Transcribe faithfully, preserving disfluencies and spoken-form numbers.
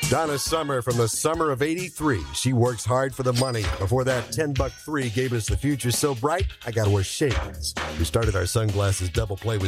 Donna Summer from the summer of eighty-three. She works hard for the money. Before that ten buck three gave us the future so bright, I gotta wear shades. We started our sunglasses double play with